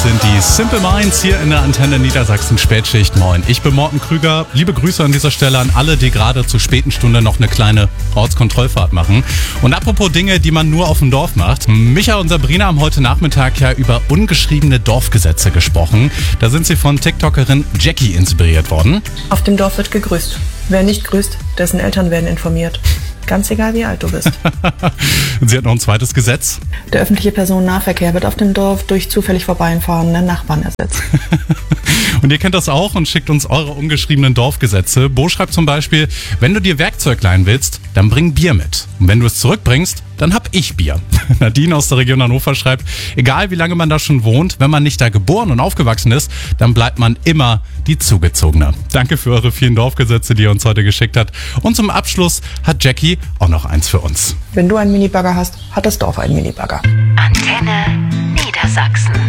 sind die Simple Minds hier in der Antenne Niedersachsen Spätschicht. Moin, ich bin Morten Krüger. Liebe Grüße an dieser Stelle an alle, die gerade zur späten Stunde noch eine kleine Ortskontrollfahrt machen. Und apropos Dinge, die man nur auf dem Dorf macht. Micha und Sabrina haben heute Nachmittag ja über ungeschriebene Dorfgesetze gesprochen. Da sind sie von TikTokerin Jackie inspiriert worden. Auf dem Dorf wird gegrüßt. Wer nicht grüßt, dessen Eltern werden informiert. Ganz egal, wie alt du bist. Und sie hat noch ein zweites Gesetz. Der öffentliche Personennahverkehr wird auf dem Dorf durch zufällig vorbeifahrende Nachbarn ersetzt. Und ihr kennt das auch und schickt uns eure ungeschriebenen Dorfgesetze. Bo schreibt zum Beispiel, wenn du dir Werkzeug leihen willst, dann bring Bier mit. Und wenn du es zurückbringst, dann hab ich Bier. Nadine aus der Region Hannover schreibt, egal wie lange man da schon wohnt, wenn man nicht da geboren und aufgewachsen ist, dann bleibt man immer die Zugezogene. Danke für eure vielen Dorfgesetze, die ihr uns heute geschickt habt. Und zum Abschluss hat Jackie auch noch eins für uns. Wenn du einen Minibagger hast, hat das Dorf einen Minibagger. Antenne Niedersachsen.